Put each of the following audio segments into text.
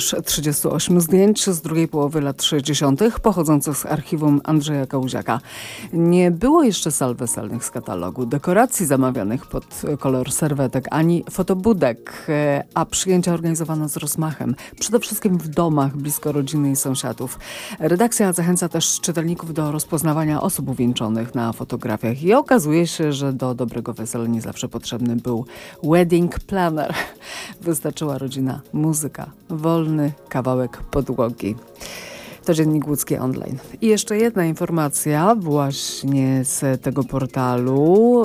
38 zdjęć z drugiej połowy lat 60. pochodzących z archiwum Andrzeja Kołuziaka. Nie było jeszcze sal weselnych z katalogu, dekoracji zamawianych pod kolor serwetek, ani fotobudek, a przyjęcia organizowano z rozmachem. Przede wszystkim w domach, blisko rodziny i sąsiadów. Redakcja zachęca też czytelników do rozpoznawania osób uwieńczonych na fotografiach i okazuje się, że do dobrego wesela nie zawsze potrzebny był wedding planner. Wystarczyła rodzina, muzyka, wolny kawałek podłogi. To Dziennik Łódzki Online. I jeszcze jedna informacja właśnie z tego portalu.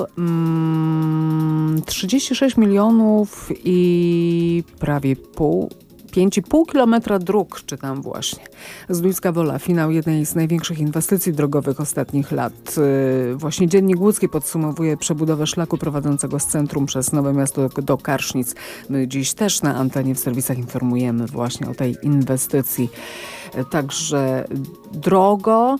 36 milionów i prawie 5,5 kilometra dróg, czytam właśnie. Zduńska Wola, finał jednej z największych inwestycji drogowych ostatnich lat. Właśnie Dziennik Łódzki podsumowuje przebudowę szlaku prowadzącego z centrum przez Nowe Miasto do Karsznic. My dziś też na antenie w serwisach informujemy właśnie o tej inwestycji. Także drogo,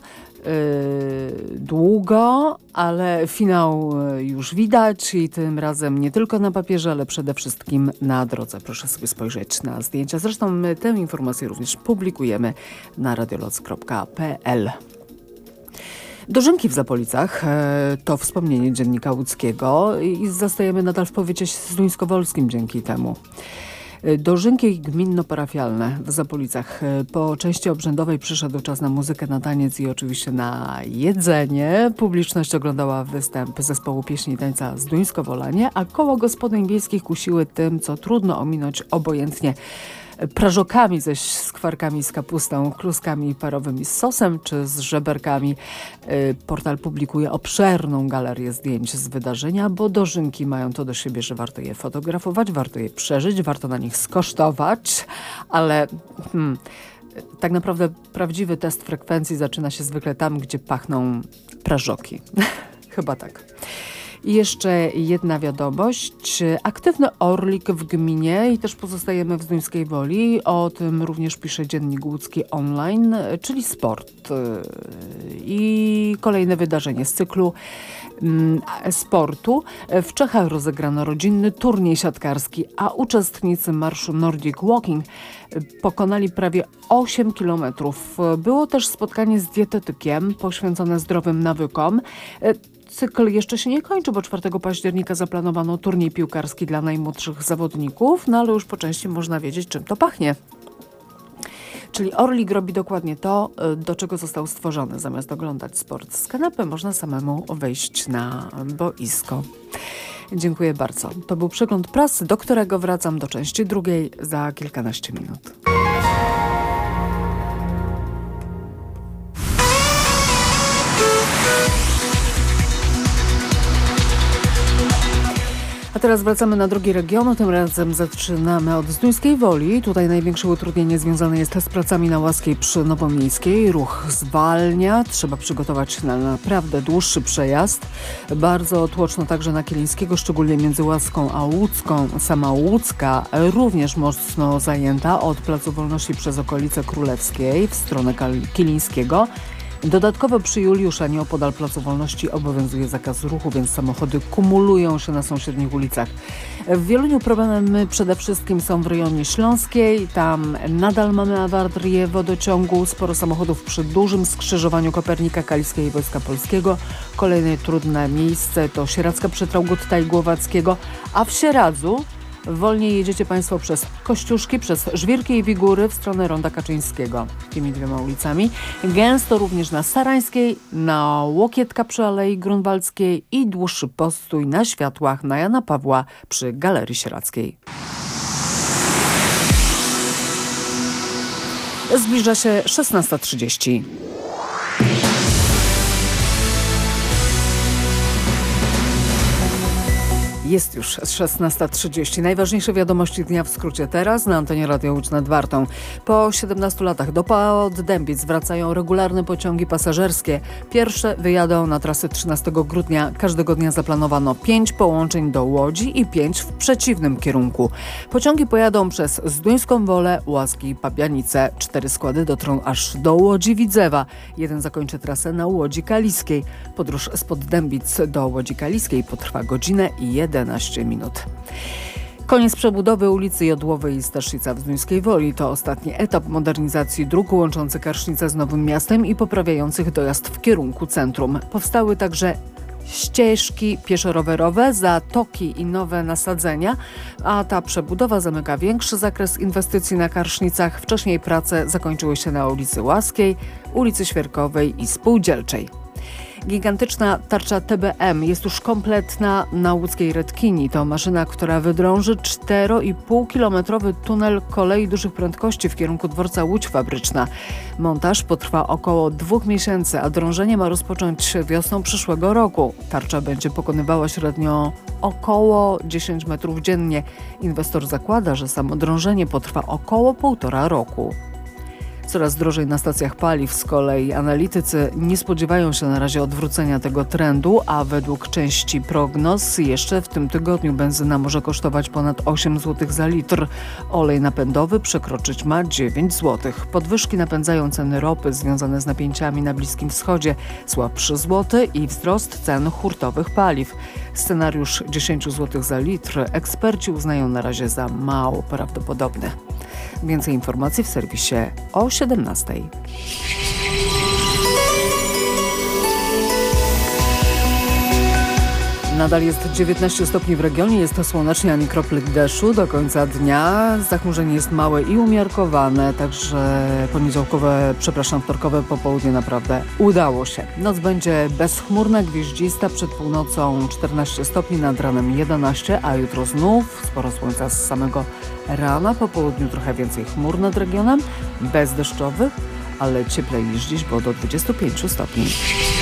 długo, ale finał już widać i tym razem nie tylko na papierze, ale przede wszystkim na drodze. Proszę sobie spojrzeć na zdjęcia. Zresztą my tę informację również publikujemy na radioloc.pl. Dożynki w Zapolicach to wspomnienie Dziennika Łódzkiego i zostajemy nadal w powiecie zduńskowolskim dzięki temu. Dożynki gminno-parafialne w Zapolicach. Po części obrzędowej przyszedł czas na muzykę, na taniec i oczywiście na jedzenie. Publiczność oglądała występ zespołu pieśni i tańca Zduńsko-Wolanie, a koło gospodyń wiejskich kusiły tym, co trudno ominąć obojętnie. Prażokami ze skwarkami z kapustą, kluskami parowymi z sosem czy z żeberkami. Portal publikuje obszerną galerię zdjęć z wydarzenia, bo dożynki mają to do siebie, że warto je fotografować, warto je przeżyć, warto na nich skosztować, ale tak naprawdę prawdziwy test frekwencji zaczyna się zwykle tam, gdzie pachną prażoki. Chyba tak. I jeszcze jedna wiadomość. Aktywny orlik w gminie i też pozostajemy w Zduńskiej Woli. O tym również pisze Dziennik Łódzki Online, czyli sport. I kolejne wydarzenie z cyklu sportu. W Czechach rozegrano rodzinny turniej siatkarski, a uczestnicy marszu Nordic Walking pokonali prawie 8 kilometrów. Było też spotkanie z dietetykiem poświęcone zdrowym nawykom. Cykl jeszcze się nie kończy, bo 4 października zaplanowano turniej piłkarski dla najmłodszych zawodników, no ale już po części można wiedzieć, czym to pachnie. Czyli orlik robi dokładnie to, do czego został stworzony. Zamiast oglądać sport z kanapy, można samemu wejść na boisko. Dziękuję bardzo. To był przegląd prasy, do którego wracam do części drugiej za kilkanaście minut. A teraz wracamy na drugi region, tym razem zaczynamy od Zduńskiej Woli. Tutaj największe utrudnienie związane jest z pracami na Łaskiej przy Nowomiejskiej. Ruch zwalnia, trzeba przygotować na naprawdę dłuższy przejazd. Bardzo tłoczno także na Kilińskiego, szczególnie między Łaską a Łódzką. Sama Łódzka również mocno zajęta od Placu Wolności przez okolice Królewskiej w stronę Kilińskiego. Dodatkowo przy Juliusza nieopodal Placu Wolności obowiązuje zakaz ruchu, więc samochody kumulują się na sąsiednich ulicach. W Wieluniu problemy przede wszystkim są w rejonie Śląskiej. Tam nadal mamy awarię wodociągu. Sporo samochodów przy dużym skrzyżowaniu Kopernika, Kaliskiej i Wojska Polskiego. Kolejne trudne miejsce to Sieradzka przy Traugutta i Głowackiego, a w Sieradzu wolniej jedziecie Państwo przez Kościuszki, przez Żwirki i Wigury w stronę Ronda Kaczyńskiego, tymi dwiema ulicami. Gęsto również na Sarańskiej, na Łokietka przy Alei Grunwaldzkiej i dłuższy postój na światłach na Jana Pawła przy Galerii Sieradzkiej. Zbliża się 16:30. Jest już 16:30. Najważniejsze wiadomości dnia w skrócie teraz na antenie Radio Łódź nad Wartą. Po 17 latach do Poddębic wracają regularne pociągi pasażerskie. Pierwsze wyjadą na trasy 13 grudnia. Każdego dnia zaplanowano 5 połączeń do Łodzi i 5 w przeciwnym kierunku. Pociągi pojadą przez Zduńską Wolę, Łaski i Pabianice. 4 składy dotrą aż do Łodzi Widzewa. Jeden zakończy trasę na Łodzi Kaliskiej. Podróż z Poddębic do Łodzi Kaliskiej potrwa godzinę i 11 minut. Koniec przebudowy ulicy Jodłowej i Staszica w Zduńskiej Woli to ostatni etap modernizacji dróg łączący Karsznicę z Nowym Miastem i poprawiających dojazd w kierunku centrum. Powstały także ścieżki pieszo-rowerowe, zatoki i nowe nasadzenia, a ta przebudowa zamyka większy zakres inwestycji na Karsznicach. Wcześniej prace zakończyły się na ulicy Łaskiej, ulicy Świerkowej i Spółdzielczej. Gigantyczna tarcza TBM jest już kompletna na łódzkiej Redkini. To maszyna, która wydrąży 4,5-kilometrowy tunel kolei dużych prędkości w kierunku dworca Łódź Fabryczna. Montaż potrwa około 2 miesięcy, a drążenie ma rozpocząć się wiosną przyszłego roku. Tarcza będzie pokonywała średnio około 10 metrów dziennie. Inwestor zakłada, że samo drążenie potrwa około 1,5 roku. Coraz drożej na stacjach paliw. Z kolei analitycy nie spodziewają się na razie odwrócenia tego trendu, a według części prognoz jeszcze w tym tygodniu benzyna może kosztować ponad 8 zł za litr. Olej napędowy przekroczyć ma 9 zł. Podwyżki napędzają ceny ropy związane z napięciami na Bliskim Wschodzie, słabszy złoty i wzrost cen hurtowych paliw. Scenariusz 10 zł za litr eksperci uznają na razie za mało prawdopodobny. Więcej informacji w serwisie o 17. Nadal jest 19 stopni w regionie, jest to słonecznie, ani kropli deszczu do końca dnia. Zachmurzenie jest małe i umiarkowane, także wtorkowe popołudnie naprawdę udało się. Noc będzie bezchmurna, gwieździsta, przed północą 14 stopni, nad ranem 11, a jutro znów sporo słońca z samego rana, po południu trochę więcej chmur nad regionem, bez deszczowych, ale cieplej niż dziś, bo do 25 stopni.